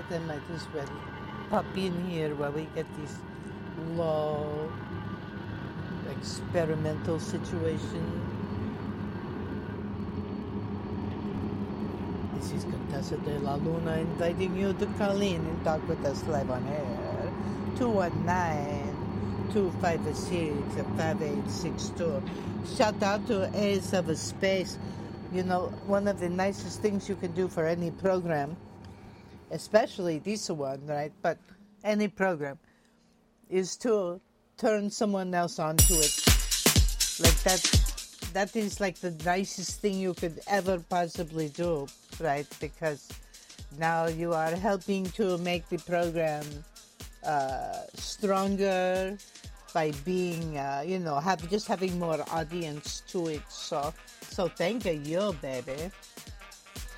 I might as well pop in here while we get this low experimental situation. This is Contessa de la Luna inviting you to call in and talk with us live on air. 219-256-5862. Shout out to Ace of a Space. You know, one of the nicest things you can do for any program, especially this one, right? But any program, is to turn someone else onto it. Like that is like the nicest thing you could ever possibly do, right? Because now you are helping to make the program stronger by being, just having more audience to it. So thank you, baby.